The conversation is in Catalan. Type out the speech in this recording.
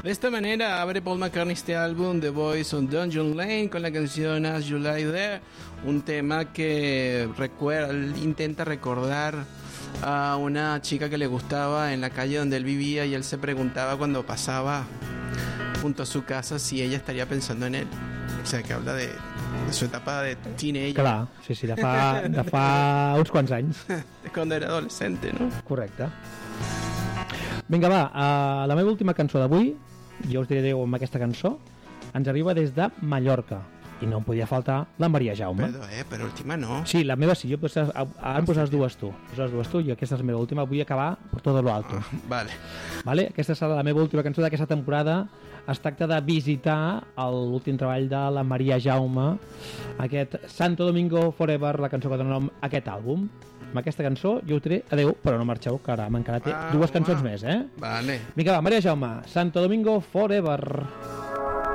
De esta manera abre Paul McCartney este álbum The Boys on Dungeon Lane con la canción As You Lie There, un tema que intenta recordar a una chica que le gustaba en la calle donde él vivía, y él se preguntaba cuando pasaba junto a su casa si ella estaría pensando en él. O sea, que habla de su etapa de teenager. Clar, sí, de fa uns quants anys. Cuando era adolescente, ¿no? Correcte. Vinga, va, la meva última cançó d'avui, jo us diré adéu amb aquesta cançó, ens arriba des de Mallorca, i no em podia faltar la Maria Jaume. Però última no. Sí, la meva sí, ara em poses dues tu, i aquesta és la meva última, vull acabar per tot lo alto. Vale. Aquesta serà la meva última cançó d'aquesta temporada. Es tracta de visitar l'últim treball de la Maria Jaume, aquest Santo Domingo Forever, la cançó que dona nom a aquest àlbum. Amb aquesta cançó jo us diré adeu, però no marxeu, que ara m'encara té dues cançons més, eh? Vale. Vinga, va, Maria Jaume, Santo Domingo Forever.